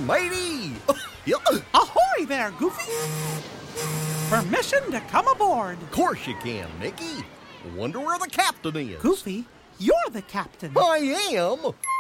on, matey! Ahoy there, Goofy! Permission to come aboard. Of course you can, Mickey. Wonder where the captain is. Goofy, you're the captain. I am?